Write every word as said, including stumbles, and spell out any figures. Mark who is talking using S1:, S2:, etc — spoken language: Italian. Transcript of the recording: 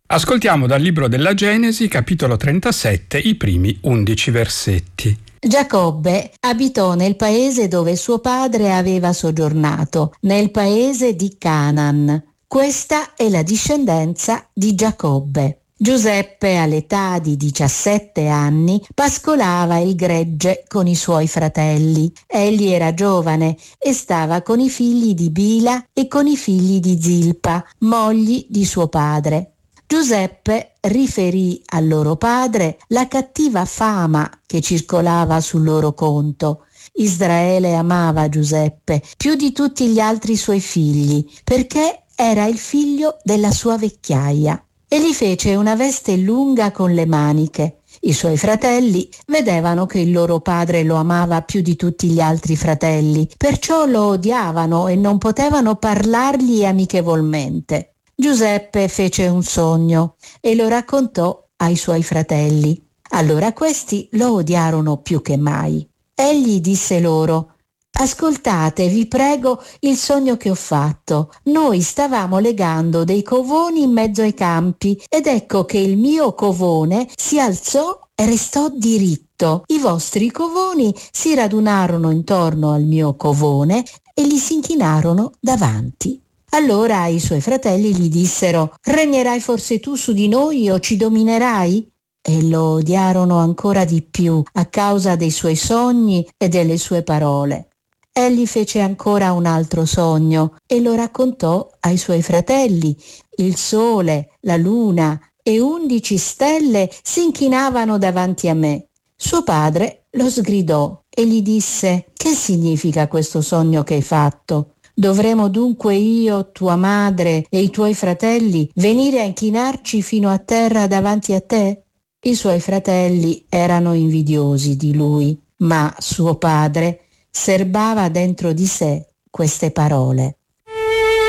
S1: Ascoltiamo dal libro della Genesi, capitolo trentasette, i primi undici versetti.
S2: Giacobbe abitò nel paese dove suo padre aveva soggiornato, nel paese di Canaan. Questa è la discendenza di Giacobbe. Giuseppe, all'età di diciassette anni, pascolava il gregge con i suoi fratelli. Egli era giovane e stava con i figli di Bila e con i figli di Zilpa, mogli di suo padre. Giuseppe riferì al loro padre la cattiva fama che circolava sul loro conto. Israele amava Giuseppe più di tutti gli altri suoi figli, perché era il figlio della sua vecchiaia, e gli fece una veste lunga con le maniche. I suoi fratelli vedevano che il loro padre lo amava più di tutti gli altri fratelli, perciò lo odiavano e non potevano parlargli amichevolmente. Giuseppe fece un sogno e lo raccontò ai suoi fratelli. Allora questi lo odiarono più che mai. Egli disse loro: «Ascoltate, vi prego, il sogno che ho fatto. Noi stavamo legando dei covoni in mezzo ai campi ed ecco che il mio covone si alzò e restò diritto. I vostri covoni si radunarono intorno al mio covone e gli si inchinarono davanti». Allora i suoi fratelli gli dissero: «Regnerai forse tu su di noi o ci dominerai?» E lo odiarono ancora di più a causa dei suoi sogni e delle sue parole. Egli fece ancora un altro sogno e lo raccontò ai suoi fratelli. Il sole, la luna e undici stelle si inchinavano davanti a me. Suo padre lo sgridò e gli disse: «Che significa questo sogno che hai fatto? Dovremo dunque io, tua madre e i tuoi fratelli venire a inchinarci fino a terra davanti a te?» I suoi fratelli erano invidiosi di lui, ma suo padre serbava dentro di sé queste parole.